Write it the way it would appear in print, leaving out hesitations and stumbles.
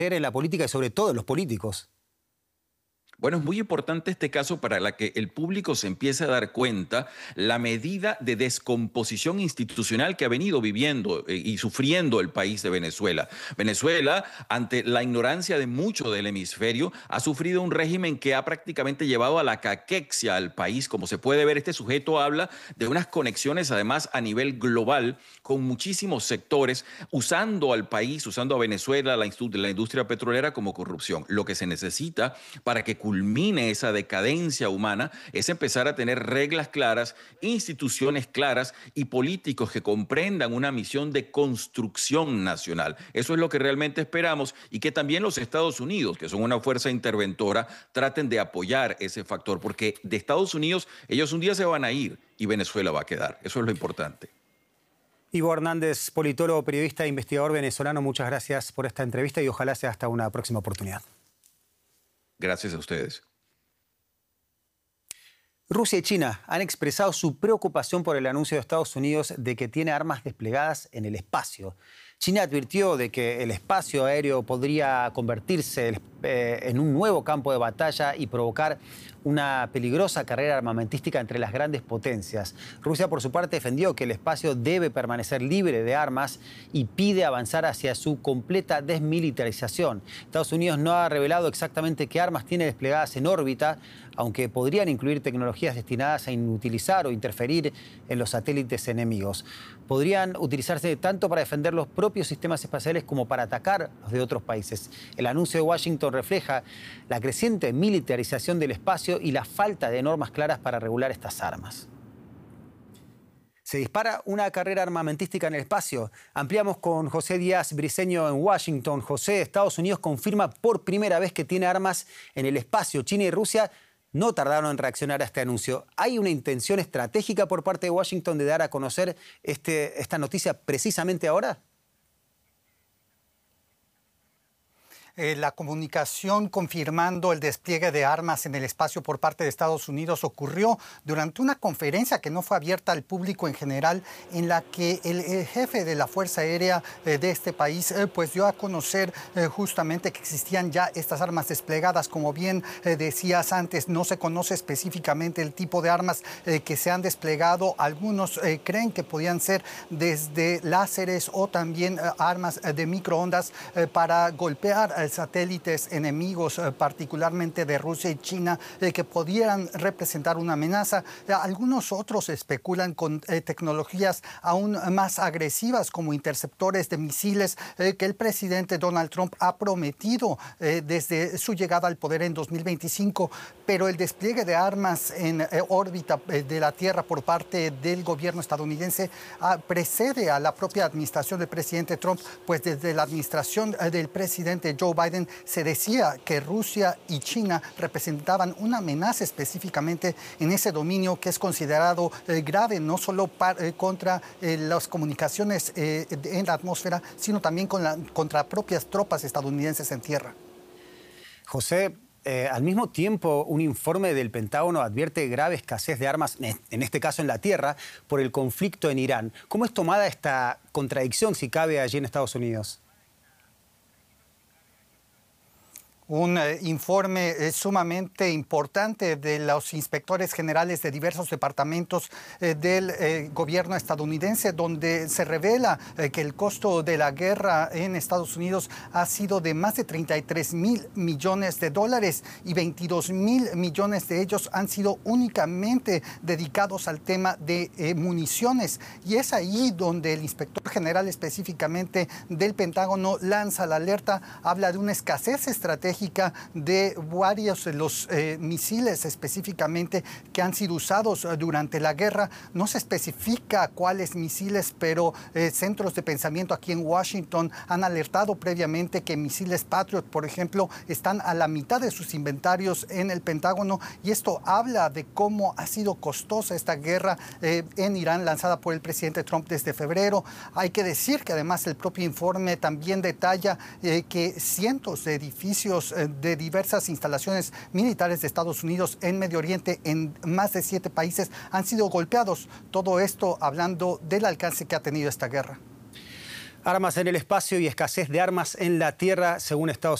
en la política y sobre todo en los políticos. Bueno, es muy importante este caso para que el público se empiece a dar cuenta la medida de descomposición institucional que ha venido viviendo y sufriendo el país de Venezuela. Venezuela, ante la ignorancia de mucho del hemisferio, ha sufrido un régimen que ha prácticamente llevado a la caquexia al país. Como se puede ver, este sujeto habla de unas conexiones además a nivel global con muchísimos sectores, usando al país, usando a Venezuela, la industria petrolera como corrupción. Lo que se necesita para que culmine esa decadencia humana es empezar a tener reglas claras, instituciones claras y políticos que comprendan una misión de construcción nacional. Eso es lo que realmente esperamos y que también los Estados Unidos, que son una fuerza interventora, traten de apoyar ese factor, porque de Estados Unidos ellos un día se van a ir y Venezuela va a quedar. Eso es lo importante. Ivo Hernández, politólogo, periodista e investigador venezolano, muchas gracias por esta entrevista y ojalá sea hasta una próxima oportunidad. Gracias a ustedes. Rusia y China han expresado su preocupación por el anuncio de Estados Unidos de que tiene armas desplegadas en el espacio. China advirtió de que el espacio aéreo podría convertirse en un nuevo campo de batalla y provocar una peligrosa carrera armamentística entre las grandes potencias. Rusia, por su parte, defendió que el espacio debe permanecer libre de armas y pide avanzar hacia su completa desmilitarización. Estados Unidos no ha revelado exactamente qué armas tiene desplegadas en órbita, aunque podrían incluir tecnologías destinadas a inutilizar o interferir en los satélites enemigos. Podrían utilizarse tanto para defender los propios sistemas espaciales como para atacar los de otros países. El anuncio de Washington refleja la creciente militarización del espacio y la falta de normas claras para regular estas armas. Se dispara una carrera armamentística en el espacio. Ampliamos con José Díaz Briceño en Washington. José, Estados Unidos confirma por primera vez que tiene armas en el espacio. China y Rusia no tardaron en reaccionar a este anuncio. ¿Hay una intención estratégica por parte de Washington de dar a conocer esta noticia precisamente ahora? La comunicación confirmando el despliegue de armas en el espacio por parte de Estados Unidos ocurrió durante una conferencia que no fue abierta al público en general, en la que el jefe de la Fuerza Aérea de este país pues dio a conocer justamente que existían ya estas armas desplegadas. Como bien decías antes, no se conoce específicamente el tipo de armas que se han desplegado. Algunos creen que podían ser desde láseres o también armas de microondas para golpear satélites enemigos, particularmente de Rusia y China, que pudieran representar una amenaza. Algunos otros especulan con tecnologías aún más agresivas como interceptores de misiles que el presidente Donald Trump ha prometido desde su llegada al poder en 2025, pero el despliegue de armas en órbita de la Tierra por parte del gobierno estadounidense precede a la propia administración del presidente Trump, pues desde la administración del presidente Joe Biden se decía que Rusia y China representaban una amenaza específicamente en ese dominio que es considerado grave, no solo contra las comunicaciones en la atmósfera, sino también contra propias tropas estadounidenses en tierra. José, al mismo tiempo, un informe del Pentágono advierte grave escasez de armas, en este caso en la tierra, por el conflicto en Irán. ¿Cómo es tomada esta contradicción, si cabe, allí en Estados Unidos? Un informe sumamente importante de los inspectores generales de diversos departamentos del gobierno estadounidense, donde se revela que el costo de la guerra en Estados Unidos ha sido de más de 33.000 millones de dólares y 22.000 millones de ellos han sido únicamente dedicados al tema de municiones. Y es ahí donde el inspector general específicamente del Pentágono lanza la alerta, habla de una escasez estratégica de varios de los misiles específicamente que han sido usados durante la guerra. No se especifica cuáles misiles, pero centros de pensamiento aquí en Washington han alertado previamente que misiles Patriot, por ejemplo, están a la mitad de sus inventarios en el Pentágono, y esto habla de cómo ha sido costosa esta guerra en Irán lanzada por el presidente Trump desde febrero. Hay que decir que además el propio informe también detalla que cientos de edificios de diversas instalaciones militares de Estados Unidos en Medio Oriente, en más de 7 países, han sido golpeados. Todo esto hablando del alcance que ha tenido esta guerra. Armas en el espacio y escasez de armas en la tierra, según Estados